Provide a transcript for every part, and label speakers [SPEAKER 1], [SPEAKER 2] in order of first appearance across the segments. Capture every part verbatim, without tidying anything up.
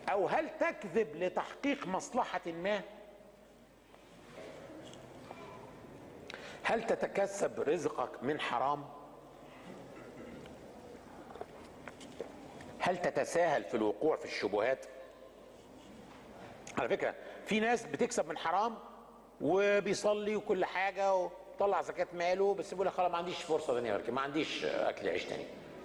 [SPEAKER 1] او هل تكذب لتحقيق مصلحة ما؟ هل تتكسب رزقك من حرام؟ هل تتساهل في الوقوع في الشبهات؟ على فكرة في ناس بتكسب من حرام وبيصلي وكل حاجة وطلع زكاة ماله، بس بيقول لك خلاص ما عنديش فرصة ثانية غير كده، ما عنديش أكل عيش تاني.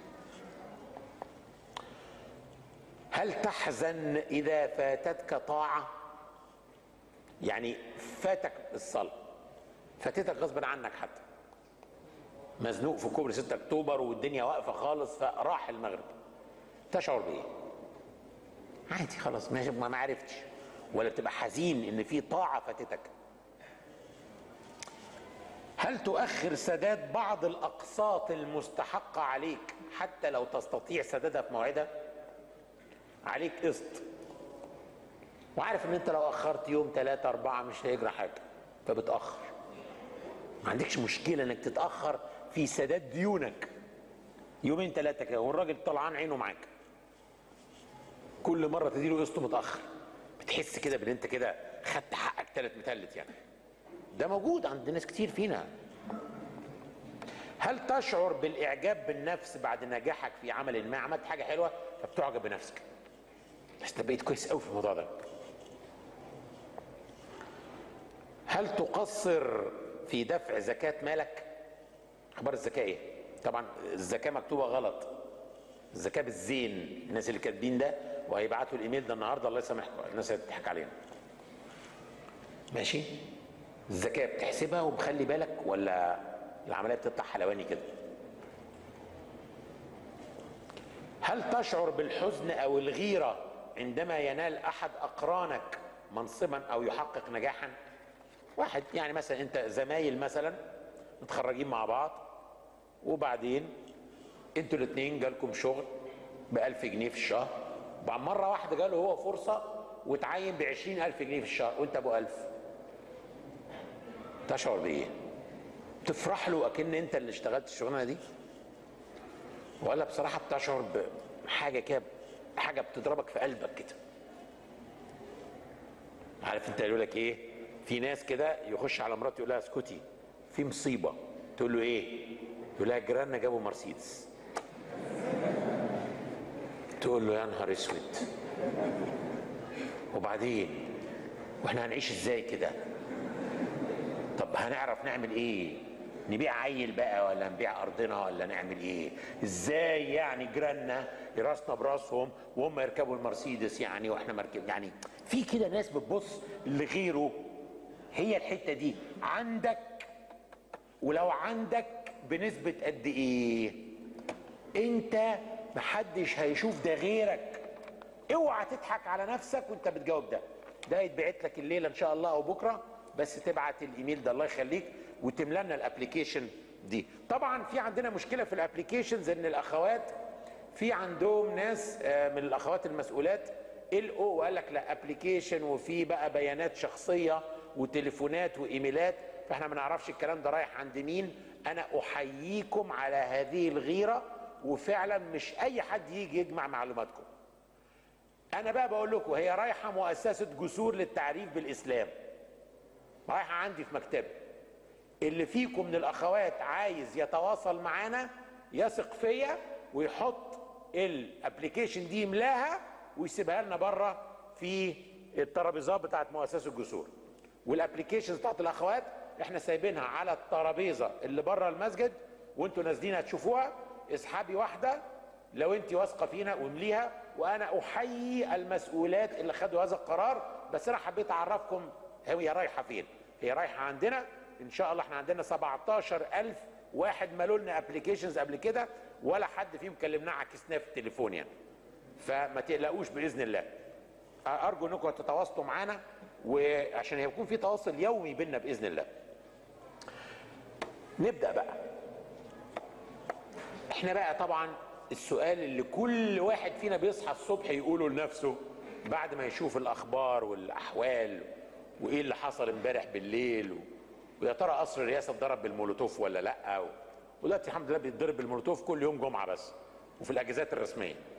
[SPEAKER 1] هل تحزن إذا فاتتك طاعة؟ يعني فاتك الصلاة، فاتتك غصبا عنك، حتى مزنوق في كوبري ستة أكتوبر والدنيا واقفة خالص فراح المغرب، تشعر بإيه؟ عادي خلاص ما ما عرفتش، ولا بتبقى حزين إن في طاعة فاتتك؟ هل تؤخر سداد بعض الأقساط المستحقة عليك حتى لو تستطيع سدادها في موعدها؟ عليك قسط وعارف ان انت لو اخرت يوم ثلاثة اربعة مش هيجرى حاجة، فبتأخر. ما عندكش مشكلة انك تتأخر في سداد ديونك يومين ثلاثة كده والراجل طلعان عينه معاك، كل مرة تديله قسطه متأخر، بتحس كده بان انت كده خدت حقك ثلاث متلت. يعني ده موجود عند ناس كتير فينا. هل تشعر بالاعجاب بالنفس بعد نجاحك في عمل ما؟ عملت حاجة حلوة فبتعجب بنفسك، بس انت بقيت كويس قوي في الموضوع ده. هل تقصر في دفع زكاة مالك؟ اخبار الزكاة ايه؟ طبعا الزكاة مكتوبة غلط، الزكاة بالزين، الناس اللي كاتبين ده وهيبعتوا الايميل ده النهارده الله يسامحكم، الناس هتضحك علينا. ماشي؟ الزكاة بتحسبها ومخلي بالك ولا العملية بتطلع حلواني كده؟ هل تشعر بالحزن او الغيرة عندما ينال احد اقرانك منصبا او يحقق نجاحا؟ واحد يعني مثلا انت زمايل مثلا متخرجين مع بعض وبعدين انتوا الاثنين جالكم شغل بألف جنيه في الشهر، وبعد مرة واحدة جاله هو فرصة وتعين بعشرين ألف جنيه في الشهر وانت ابو ألف، تشعر بايه؟ تفرح له اكن انت اللي اشتغلت الشغلانة دي؟ ولا بصراحة بتشعر بحاجة كده، حاجة بتضربك في قلبك كده؟ عارف انت يقول لك ايه؟ في ناس كده يخش على مراته يقول لها اسكتي في مصيبة، تقول له ايه؟ يقول لها جيراننا جابوا مرسيدس، تقول له يا نهار اسود، وبعدين واحنا هنعيش ازاي كده؟ طب هنعرف نعمل ايه؟ نبيع عيل بقى ولا نبيع ارضنا ولا نعمل ايه؟ ازاي يعني جيراننا راسنا براسهم وهم يركبوا المرسيدس يعني واحنا مركب؟ يعني في كده ناس بتبص لغيره. هي الحته دي عندك، ولو عندك بنسبه قد ايه؟ انت محدش هيشوف ده غيرك. اوعى تضحك على نفسك وانت بتجاوب ده. ده يتبعت لك الليله ان شاء الله او بكره، بس تبعت الايميل ده الله يخليك وتملى لنا الابلكيشن دي. طبعا في عندنا مشكله في الابلكيشنز ان الاخوات في عندهم ناس من الاخوات المسؤولات القوا وقال لك لا ابلكيشن وفي بقى بيانات شخصيه وتليفونات وايميلات، فاحنا ما نعرفش الكلام ده رايح عند مين. انا احييكم على هذه الغيره، وفعلا مش اي حد يجي يجمع معلوماتكم. انا بقى بقول لكم هي رايحه مؤسسه جسور للتعريف بالاسلام، رايحه عندي في مكتبي. اللي فيكم من الاخوات عايز يتواصل معانا يثق فيا ويحط الابلكيشن دي يملاها ويسيبها لنا بره في الترابيزات بتاعت مؤسسه الجسور. والابلكيشنز بتاعت الاخوات احنا سايبينها على الترابيزه اللي بره المسجد، وانتوا نازلين هتشوفوها. اسحبي واحده لو انت واثقه فينا وامليها. وانا احيي المسؤولات اللي خدوا هذا القرار، بس انا حبيت اعرفكم هي رايحه فين. هي رايحه عندنا ان شاء الله. احنا عندنا سبعتاشر ألف واحد مالوا لنا ابلكيشنز قبل كده، ولا حد فيهم كلمناه عكسناه في التليفون يعني. فما تقلقوش باذن الله. ارجو انكم تتواصلوا معانا وعشان هيكون في تواصل يومي بينا باذن الله. نبدا بقى. احنا بقى طبعا السؤال اللي كل واحد فينا بيصحى الصبح يقوله لنفسه بعد ما يشوف الاخبار والاحوال وايه اللي حصل امبارح بالليل، ويا ترى قصر الرئاسه اتضرب بالمولوتوف ولا لا. ودلوقتي الحمد لله بيتضرب بالمولوتوف كل يوم جمعه بس، وفي الاجازات الرسميه.